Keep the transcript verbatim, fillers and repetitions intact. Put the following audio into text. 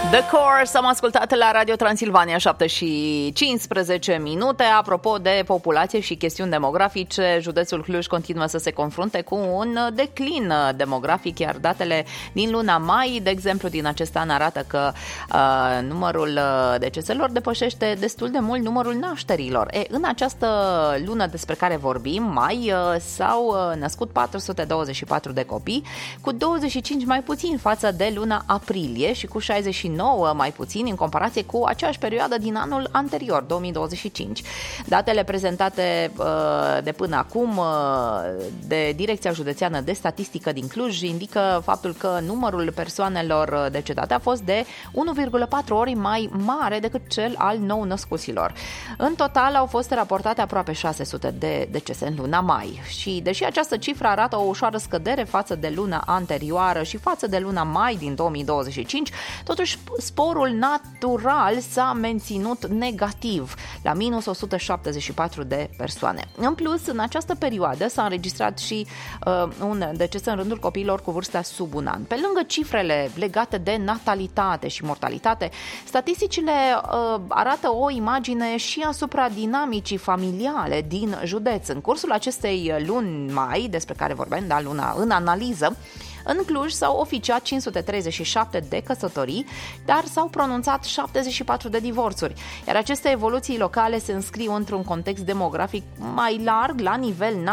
The Course am ascultat la Radio Transilvania, șapte și cincisprezece minute. Apropo de populație și chestiuni demografice, județul Cluj continuă să se confrunte cu un declin demografic, iar datele din luna mai, de exemplu, din acest an arată că uh, numărul deceselor depășește destul de mult numărul nașterilor. E, în această lună despre care vorbim, mai, uh, s-au născut patru sute douăzeci și patru de copii, cu douăzeci și cinci mai puțin față de luna aprilie și cu șaizeci și nouă mai puțin în comparație cu aceeași perioadă din anul anterior, două mii douăzeci și cinci. Datele prezentate uh, de până acum uh, de Direcția Județeană de Statistică din Cluj indică faptul că numărul persoanelor decedate a fost de unu virgulă patru ori mai mare decât cel al nou-născuților. În total au fost raportate aproape șase sute de decese în luna mai și deși această cifră arată o ușoară scădere față de luna anterioară și față de luna mai din două mii douăzeci și cinci, totuși sporul natural s-a menținut negativ, la minus o sută șaptezeci și patru de persoane. În plus, în această perioadă s-a înregistrat și uh, un deces în rândul copiilor cu vârsta sub un an. Pe lângă cifrele legate de natalitate și mortalitate, statisticile uh, arată o imagine și asupra dinamicii familiale din județ. În cursul acestei luni mai, despre care vorbeam, da, luna în analiză, în Cluj s-au oficiat cinci sute treizeci și șapte de căsătorii, dar s-au pronunțat șaptezeci și patru de divorțuri, iar aceste evoluții locale se înscriu într-un context demografic mai larg la nivel național